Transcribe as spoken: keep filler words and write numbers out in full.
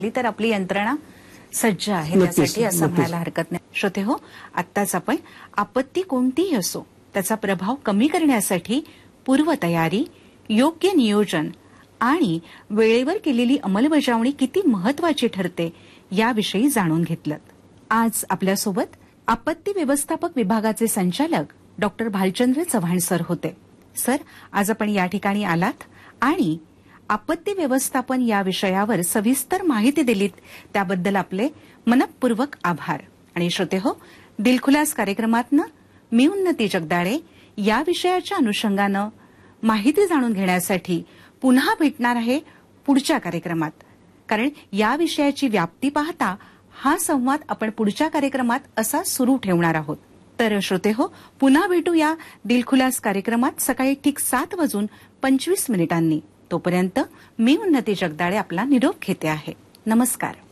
तर आपली यंत्रणा सज्ज आहे त्यासाठी असं म्हणायला हरकत नाही. श्रोते हो, आत्ताच आपण आपत्ती कोणतीही असो त्याचा प्रभाव कमी करण्यासाठी पूर्वतयारी, योग्य नियोजन आणि वेळेवर केलेली अंमलबजावणी किती महत्वाची ठरते याविषयी जाणून घेतलं. आज आपल्यासोबत आपत्ती व्यवस्थापक विभागाचे संचालक डॉक्टर भालचंद्र चव्हाण सर होते. सर, आज आपण या ठिकाणी आलात आणि आपत्ती व्यवस्थापन या विषयावर सविस्तर माहिती दिलीत त्याबद्दल आपले मनपूर्वक आभार. आणि श्रोते हो, दिलखुलास कार्यक्रमातनं मी उन्नती जगदाळे या विषयाच्या अनुषंगानं माहिती जाणून घेण्यासाठी पुन्हा भेटणार आहे पुढच्या कार्यक्रमात. कारण या विषयाची व्याप्ती पाहता हा संवाद आपण पुढच्या कार्यक्रमात असा सुरू ठेवणार आहोत. तर श्रोते हो, पुन्हा भेटूया दिलखुलास कार्यक्रमात सकाळी ठीक सात वाजून पंचवीस मिनिटांनी. तोपर्यंत मी उन्नती जगदाळे आपला निरोप घेते आहे. नमस्कार.